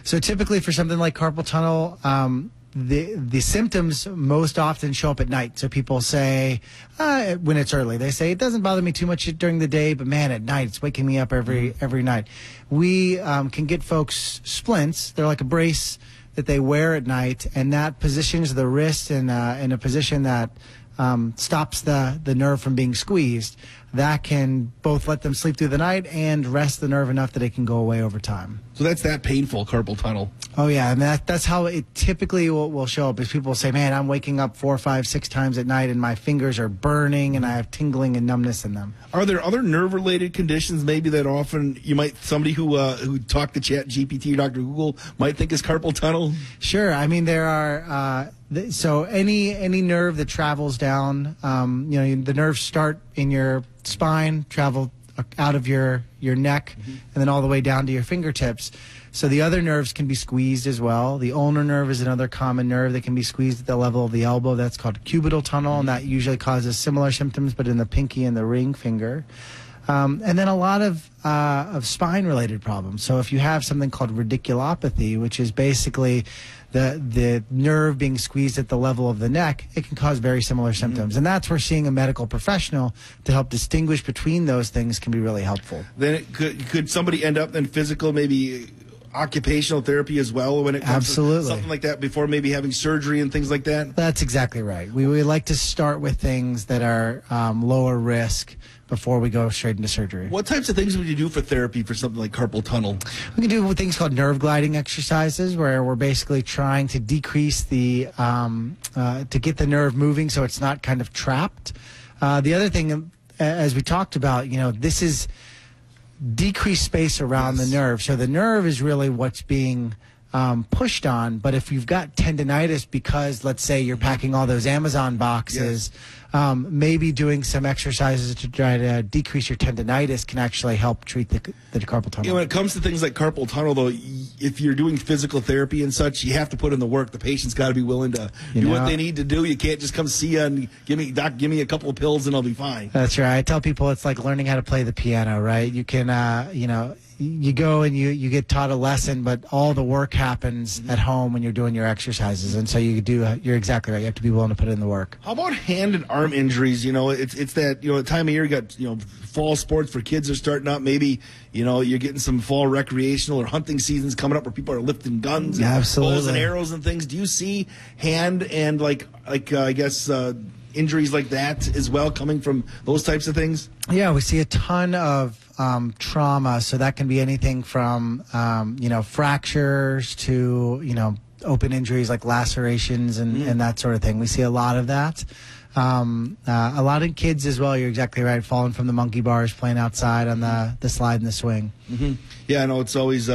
So typically for something like carpal tunnel, the symptoms most often show up at night. So people say, when it's early, they say, it doesn't bother me too much during the day, but man, at night, it's waking me up every night. We can get folks splints. They're like a brace that they wear at night, and that positions the wrist in a position that stops the nerve from being squeezed. That can both let them sleep through the night and rest the nerve enough that it can go away over time. So that's that painful, carpal tunnel. Oh, yeah. I mean, that's how it typically will show up, is people say, man, I'm waking up 4, 5, 6 times at night and my fingers are burning and I have tingling and numbness in them. Are there other nerve-related conditions maybe that often somebody who talked to ChatGPT or Dr. Google might think is carpal tunnel? Sure. I mean, there are so any nerve that travels down, the nerves start in your spine, travel out of your neck, and then all the way down to your fingertips. So the other nerves can be squeezed as well. The ulnar nerve is another common nerve that can be squeezed at the level of the elbow. That's called cubital tunnel, and that usually causes similar symptoms, but in the pinky and the ring finger. And then a lot of spine-related problems. So if you have something called radiculopathy, which is basically the nerve being squeezed at the level of the neck, it can cause very similar symptoms. And that's where seeing a medical professional to help distinguish between those things can be really helpful. Then could somebody end up in physical, maybe occupational therapy as well when it comes Absolutely. to something like that before maybe having surgery and things like that? That's exactly right. We like to start with things that are lower risk before we go straight into surgery. What types of things would you do for therapy for something like carpal tunnel? We can do things called nerve gliding exercises, where we're basically trying to decrease to get the nerve moving so it's not kind of trapped. The other thing, as we talked about, this is decreased space around the nerve. So the nerve is really what's being pushed on. But if you've got tendinitis because, let's say, you're packing all those Amazon boxes, maybe doing some exercises to try to decrease your tendinitis can actually help treat the carpal tunnel. When it comes to things like carpal tunnel, though, if you're doing physical therapy and such, you have to put in the work. The patient's got to be willing to do what they need to do. You can't just come see you and give me a couple of pills and I'll be fine. That's right. I tell people it's like learning how to play the piano, right? You can, you go and you get taught a lesson, but all the work happens at home when you're doing your exercises. And so you're exactly right. You have to be willing to put in the work. How about hand and arm injuries? It's that, time of year you got, fall sports for kids are starting up. Maybe, you're getting some fall recreational or hunting seasons coming up where people are lifting guns and bows and arrows and things. Do you see hand and injuries like that as well coming from those types of things? Yeah, we see a ton of trauma. So that can be anything from, fractures to, open injuries like lacerations and that sort of thing. We see a lot of that. A lot of kids as well. You're exactly right. Falling from the monkey bars, playing outside on the slide and the swing. Mm-hmm. Yeah, I know it's always.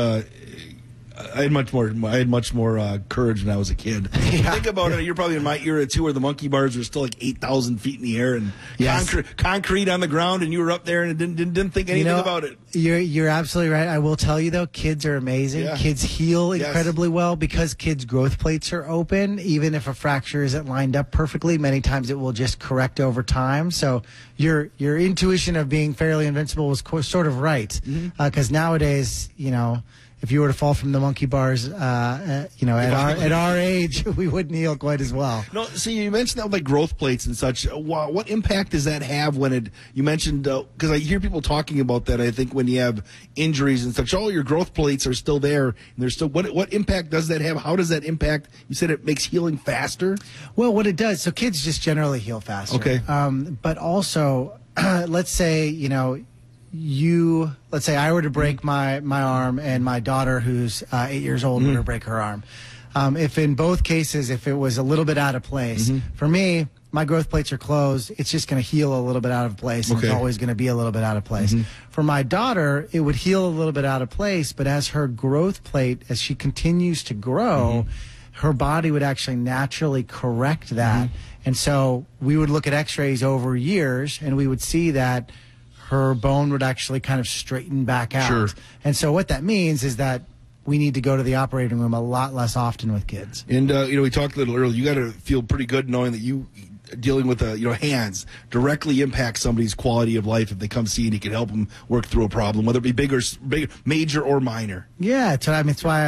I had much more courage when I was a kid. Yeah. Think about it. You're probably in my era too, where the monkey bars were still like 8,000 feet in the air and concrete on the ground, and you were up there and didn't think anything about it. You're absolutely right. I will tell you though, kids are amazing. Yeah. Kids heal incredibly well because kids' growth plates are open. Even if a fracture isn't lined up perfectly, many times it will just correct over time. So your intuition of being fairly invincible was sort of right, because nowadays, if you were to fall from the monkey bars, at our age, we wouldn't heal quite as well. No, so you mentioned that like growth plates and such. What impact does that have when you mentioned, because I hear people talking about that, I think when you have injuries and such, all your growth plates are still there. And they're still, what impact does that have? How does that impact? You said it makes healing faster? Well, what it does, so kids just generally heal faster. Okay. But also, let's say, let's say I were to break my arm and my daughter who's 8 years old were to break her arm. If in both cases, if it was a little bit out of place, for me, my growth plates are closed. It's just going to heal a little bit out of place. And it's always going to be a little bit out of place. For my daughter, it would heal a little bit out of place, but as her growth plate, as she continues to grow, her body would actually naturally correct that. And so we would look at x-rays over years and we would see that her bone would actually kind of straighten back out. Sure. And so what that means is that we need to go to the operating room a lot less often with kids. And, we talked a little earlier, you got to feel pretty good knowing that you dealing with, hands directly impact somebody's quality of life if they come see and you can help them work through a problem, whether it be big, major or minor. Yeah, it's why I love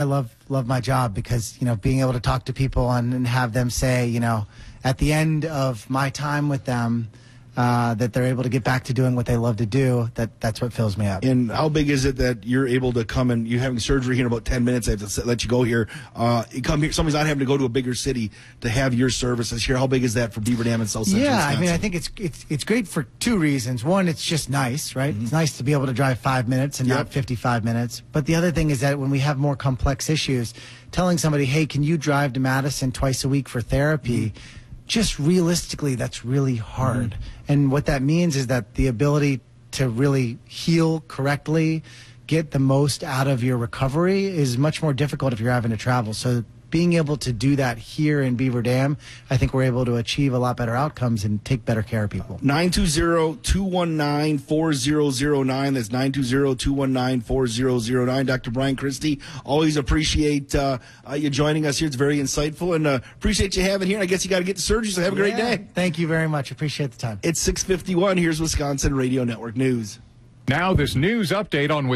love my job because, being able to talk to people and have them say, at the end of my time with them, that they're able to get back to doing what they love to do, that's what fills me up. And how big is it that you're able to come and you're having surgery here in about 10 minutes? I have to let you go here. You come here, somebody's not having to go to a bigger city to have your services here. How big is that for Beaver Dam and South Central Wisconsin? I think it's great for two reasons. One, it's just nice, right? It's nice to be able to drive 5 minutes and not 55 minutes. But the other thing is that when we have more complex issues, telling somebody, hey, can you drive to Madison twice a week for therapy? Just realistically, that's really hard. And what that means is that the ability to really heal correctly, get the most out of your recovery is much more difficult if you're having to travel. So being able to do that here in Beaver Dam, I think we're able to achieve a lot better outcomes and take better care of people. 920-219-4009. That's 920-219-4009. Dr. Brian Christie, always appreciate you joining us here. It's very insightful, and appreciate you having here. I guess you got to get to surgery, so have a great day. Thank you very much. Appreciate the time. It's 6:51. Here's Wisconsin Radio Network News. Now this news update on